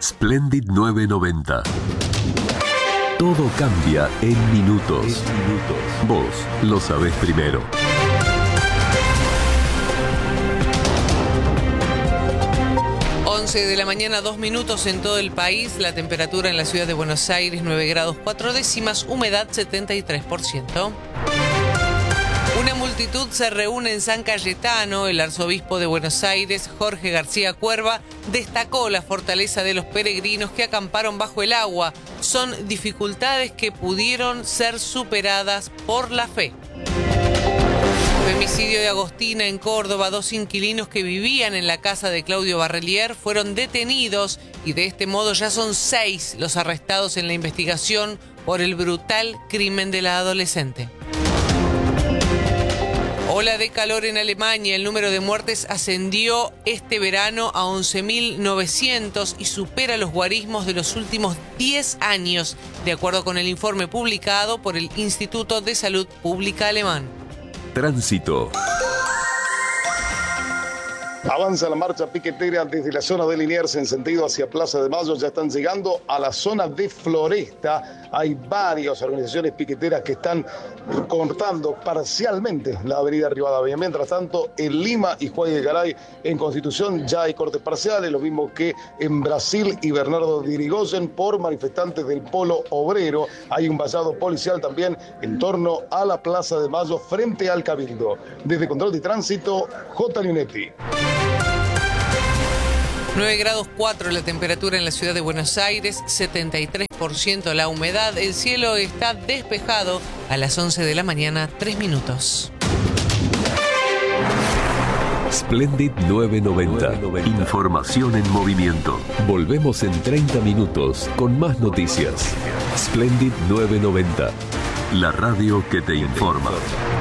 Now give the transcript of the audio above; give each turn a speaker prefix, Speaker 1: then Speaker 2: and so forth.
Speaker 1: Splendid 990. Todo cambia en minutos. Vos lo sabés primero.
Speaker 2: De la mañana, 2 minutos en todo el país. La temperatura en la ciudad de Buenos Aires, 9 grados 4 décimas, humedad 73%. Una multitud se reúne en San Cayetano. El arzobispo de Buenos Aires, Jorge García Cuerva, destacó la fortaleza de los peregrinos que acamparon bajo el agua. Son dificultades que pudieron ser superadas por la fe. Femicidio de Agostina en Córdoba. 2 inquilinos que vivían en la casa de Claudio Barrelier fueron detenidos y de este modo ya son 6 los arrestados en la investigación por el brutal crimen de la adolescente. Ola de calor en Alemania. El número de muertes ascendió este verano a 11.900 y supera los guarismos de los últimos 10 años, de acuerdo con el informe publicado por el Instituto de Salud Pública alemán.
Speaker 1: Tránsito.
Speaker 3: Avanza la marcha piquetera desde la zona de Liniers en sentido hacia Plaza de Mayo. Ya están llegando a la zona de Floresta. Hay varias organizaciones piqueteras que están cortando parcialmente la avenida Rivadavia. Mientras tanto, en Lima y Juárez de Garay, en Constitución, ya hay cortes parciales, lo mismo que en Brasil y Bernardo de Irigoyen por manifestantes del Polo Obrero. Hay un vallado policial también en torno a la Plaza de Mayo frente al Cabildo. Desde Control de Tránsito, J. Linetti.
Speaker 2: 9 grados 4 la temperatura en la ciudad de Buenos Aires, 73% la humedad. El cielo está despejado a las 11 de la mañana, 3 minutos.
Speaker 1: Splendid 990. Información en movimiento. Volvemos en 30 minutos con más noticias. Splendid 990. La radio que te informa.